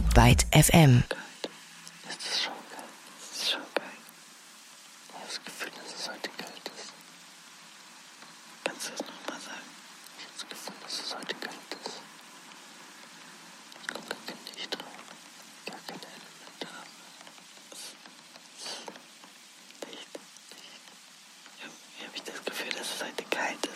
Byte FM. Das ist schon geil. Das ist schon geil. Ich habe das Gefühl, dass es heute kalt ist. Kannst du das nochmal sagen? Ich habe das Gefühl, dass es heute kalt ist. Ich komme gar kein Licht drauf. Gar keine Elementare. Licht. Wie habe ich das Gefühl, dass es heute kalt ist?